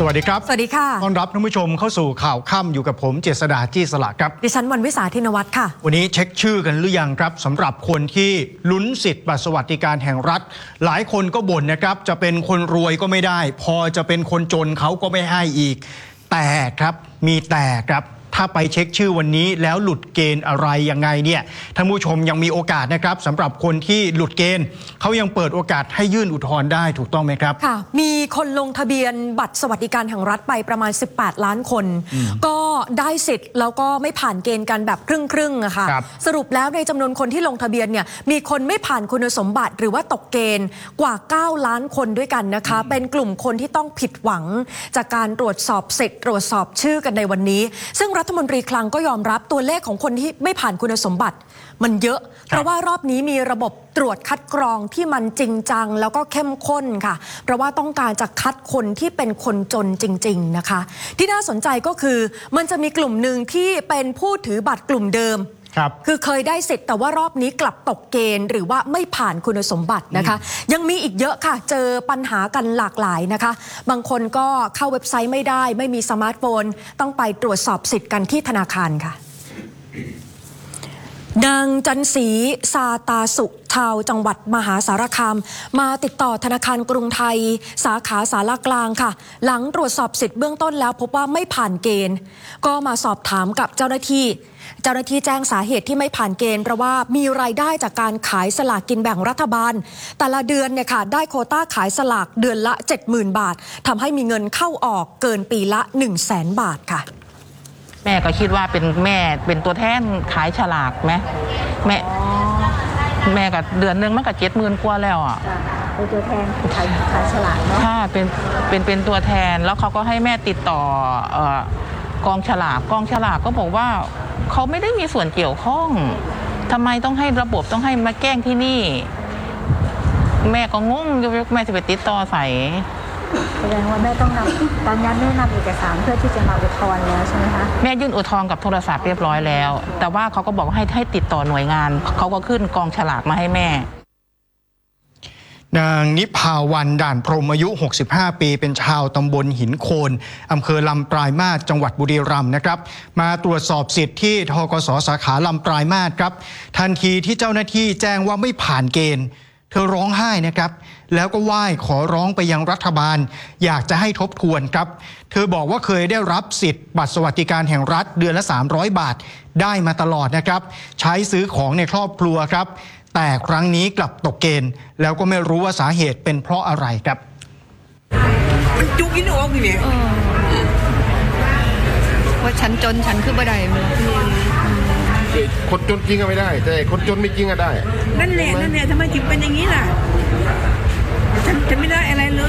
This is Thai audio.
สวัสดีครับสวัสดีค่ะต้อนรับท่านผู้ชมเข้าสู่ข่าวค่ำอยู่กับผมเจษฎาจี้สละครับดิฉันวันวิสาธินวัฒน์ค่ะวันนี้เช็คชื่อกันหรือยังครับสำหรับคนที่ลุ้นสิทธิ์บัตรสวัสดิการแห่งรัฐหลายคนก็บ่นนะครับจะเป็นคนรวยก็ไม่ได้พอจะเป็นคนจนเขาก็ไม่ให้อีกแต่ครับมีแต่ครับถ้าไปเช็คชื่อวันนี้แล้วหลุดเกณฑ์อะไรยังไงเนี่ยท่านผู้ชมยังมีโอกาสนะครับสำหรับคนที่หลุดเกณฑ์เขายังเปิดโอกาสให้ยื่นอุทธรณ์ได้ถูกต้องไหมครับค่ะมีคนลงทะเบียนบัตรสวัสดิการแห่งรัฐไปประมาณ18ล้านคนก็ได้สิทธิ์แล้วก็ไม่ผ่านเกณฑ์กันแบบครึ่งๆอะค่ะสรุปแล้วในจำนวนคนที่ลงทะเบียนเนี่ยมีคนไม่ผ่านคุณสมบัติหรือว่าตกเกณฑ์กว่า9ล้านคนด้วยกันนะคะเป็นกลุ่มคนที่ต้องผิดหวังจากการตรวจสอบสิทธิ์ตรวจสอบชื่อกันในวันนี้ซึ่งรัฐมนตรีคลังก็ยอมรับตัวเลขของคนที่ไม่ผ่านคุณสมบัติมันเยอะเพราะว่ารอบนี้มีระบบตรวจคัดกรองที่มันจริงจังแล้วก็เข้มข้นค่ะเพราะว่าต้องการจะคัดคนที่เป็นคนจนจริงๆนะคะที่น่าสนใจก็คือมันจะมีกลุ่มหนึ่งที่เป็นผู้ถือบัตรกลุ่มเดิมคือเคยได้สิทธิ์แต่ว่ารอบนี้กลับตกเกณฑ์หรือว่าไม่ผ่านคุณสมบัตินะคะยังมีอีกเยอะค่ะเจอปัญหากันหลากหลายนะคะบางคนก็เข้าเว็บไซต์ไม่ได้ไม่มีสมาร์ทโฟนต้องไปตรวจสอบสิทธิ์กันที่ธนาคารค่ะนางจันศรีซาตาสุชาวจังหวัดมหาสารคามมาติดต่อธนาคารกรุงไทยสาขาสารกลางค่ะหลังตรวจสอบสิทธิ์เบื้องต้นแล้วพบว่าไม่ผ่านเกณฑ์ก็มาสอบถามกับเจ้าหน้าที่แจ้งสาเหตุที่ไม่ผ่านเกณฑ์เพราะว่ามีรายได้จากการขายสลากกินแบ่งรัฐบาลแต่ละเดือนเนี่ยค่ะได้โควต้าขายสลากเดือนละ 70,000 บาททำให้มีเงินเข้าออกเกินปีละ 100,000 บาทค่ะแม่ก็คิดว่าเป็นแม่เป็นตัวแทนขายฉลากไหมแม่ก็เดือนนึงมันก็70,000 กว่าแล้วอ่ะเป็นตัวแทนขายฉลากเนาะค่ะเป็นตัวแทนแล้วเขาก็ให้แม่ติดต่อกองฉลากก็บอกว่าเขาไม่ได้มีส่วนเกี่ยวข้องทำไมต้องให้ระบบต้องให้มาแกล้งที่นี่แม่ก็งงแม่จะไปติดต่อใส่แสดงว่าแม่ต้องตอนนี้แม่นำเอกสารเพื่อที่จะมาอุทธรณ์แล้วใช่ไหมคะแม่ยื่นอุทธรณ์กับโทรศัพท์เรียบร้อยแล้วแต่ว่าเขาก็บอกให้ติดต่อหน่วยงานเขาก็ขึ้นกองฉลากมาให้แม่นางนิพาวันด่านพรหมอายุ65ปีเป็นชาวตำบลหินโคนอำเภอลำปลายมาศจังหวัดบุรีรัมย์นะครับมาตรวจสอบสิทธิ์ที่ธกส.สาขาลำปลายมาศครับทันทีที่เจ้าหน้าที่แจ้งว่าไม่ผ่านเกณฑ์เธอร้องไห้นะครับแล้วก็ไหว้ขอร้องไปยังรัฐบาลอยากจะให้ทบทวนครับเธอบอกว่าเคยได้รับสิทธิ์บัตรสวัสดิการแห่งรัฐเดือนละ300 บาทได้มาตลอดนะครับใช้ซื้อของในครอบครัวครับแต่ครั้งนี้กลับตกเกณฑ์แล้วก็ไม่รู้ว่าสาเหตุเป็นเพราะอะไรครับมันจุกินออกนี่เนี่ยว่าฉันจนฉันคือบ่ได้คนจนจริงก็ไม่ได้แต่คนจนไม่จริงก็ได้นั่นแหละทำไมถึงเป็นอย่างนี้ล่ะฉันไม่ได้อะไรเล